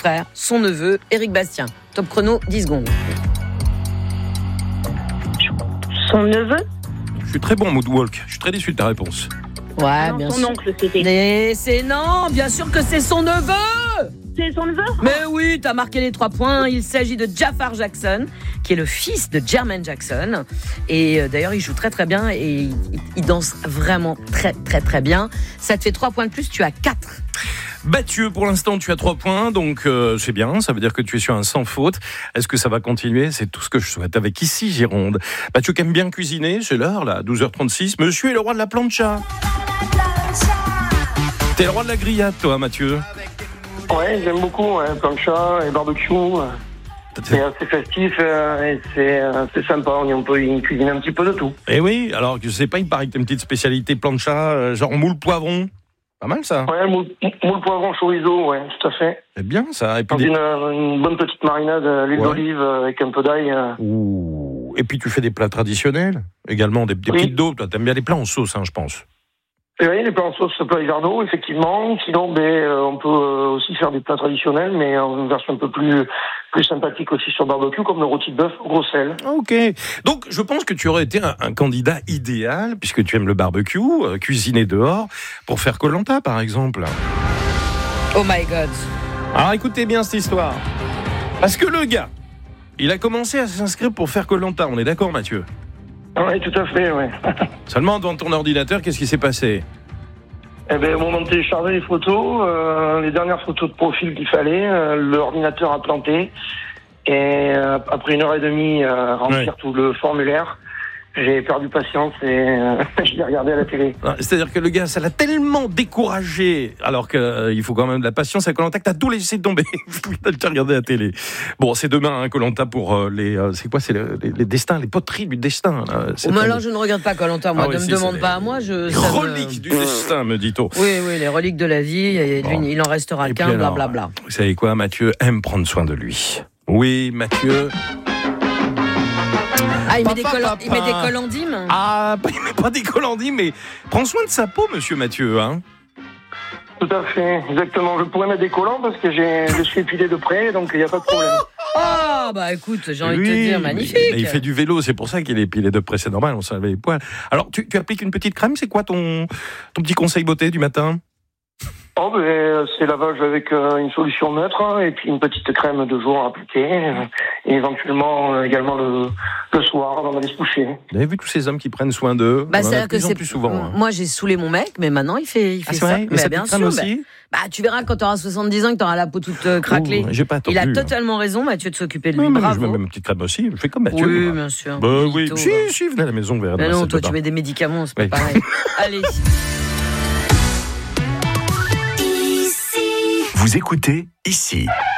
frère, son neveu, Éric Bastien. Top chrono, 10 secondes. Son neveu? Je suis très bon en moodwalk. Je suis très déçu de ta réponse. Ouais, Non, bien son sûr. oncle, c'était. Mais c'est non, bien sûr que c'est son neveu. C'est son neveu? Mais oui, t'as marqué les 3 points. Il s'agit de Jafar Jackson, qui est le fils de Jermaine Jackson. Et d'ailleurs, il joue très très bien et il danse vraiment très très très bien. Ça te fait 3 points de plus, tu as 4. Mathieu, pour l'instant, tu as 3 points, donc c'est bien. Ça veut dire que tu es sur un sans faute. Est-ce que ça va continuer? C'est tout ce que je souhaite avec Ici Gironde. Mathieu qui aime bien cuisiner, c'est l'heure là, 12h36. Monsieur est le roi de la plancha. T'es le roi de la grillade, toi, Mathieu. Ouais, j'aime beaucoup, plancha et barbecue. C'est assez festif et c'est sympa. On peut y cuisiner un petit peu de tout. Eh oui, alors je sais pas, il paraît que t'as une petite spécialité plancha, genre moule poivron. Pas mal ça. Ouais, moule poivron chorizo, ouais, tout à fait. C'est bien ça. Et puis Dans une bonne petite marinade, l'huile d'olive avec un peu d'ail. Ouh. Et puis tu fais des plats traditionnels également, des petites daubes. Toi, t'aimes bien les plats en sauce, je pense. Et oui, les plats en sauce, plat hiverno, effectivement. Sinon, on peut aussi faire des plats traditionnels, mais en une version un peu plus sympathique aussi sur barbecue, comme le rôti de bœuf au gros sel. Ok. Donc, je pense que tu aurais été un candidat idéal, puisque tu aimes le barbecue, cuisiner dehors, pour faire Koh-Lanta, par exemple. Oh my God. Alors, écoutez bien cette histoire. Parce que le gars, il a commencé à s'inscrire pour faire Koh-Lanta. On est d'accord, Mathieu? Oui, tout à fait, ouais. Seulement, devant ton ordinateur, qu'est-ce qui s'est passé? Au moment de télécharger les photos, les dernières photos de profil qu'il fallait, l'ordinateur a planté. Et après 1h30 à remplir tout le formulaire, j'ai perdu patience et je l'ai regardé à la télé. C'est-à-dire que le gars, ça l'a tellement découragé, alors qu'il faut quand même de la patience à Koh-Lanta, que t'as tout laissé tomber. T'as regardé la télé. Bon, c'est demain, Koh-Lanta pour les... c'est quoi? C'est les destins, les poteries du destin. Mais alors, je ne regarde pas Koh-Lanta, moi. Ne me demande pas à moi. Les reliques du destin, me dit-on. Oui, les reliques de la vie. Et il en restera qu'un, blablabla. Vous savez quoi? Mathieu aime prendre soin de lui. Oui, Mathieu... Ah, il met des colandimes. Ah, il met pas des colandimes, mais prends soin de sa peau, monsieur Mathieu, hein. Tout à fait, exactement. Je pourrais mettre des collants parce que je suis épilé de près, donc il n'y a pas de problème. Ah, bah écoute, j'ai envie de te dire, magnifique. Il fait du vélo, c'est pour ça qu'il est épilé de près, c'est normal, on s'enlève les poils. Alors, tu appliques une petite crème, c'est quoi ton petit conseil beauté du matin? C'est lavage avec une solution neutre et puis une petite crème de jour à appliquer et éventuellement également le soir avant d'aller se coucher. Vous avez vu tous ces hommes qui prennent soin d'eux? C'est-à-dire que c'est plus souvent. Moi, j'ai saoulé mon mec, mais maintenant il fait ça. Vrai, mais bien sûr. aussi. Tu verras quand tu auras 70 ans que tu auras la peau toute craquelée. J'ai pas attendu. Il a totalement raison, Mathieu, de s'occuper de lui. Bravo. Je mets ma petite crème aussi. Je fais comme Mathieu. Oui, bien sûr. Oui. Si, venez à la maison. Mais non, toi, tu mets des médicaments, c'est pas pareil. Allez. Vous écoutez Ici.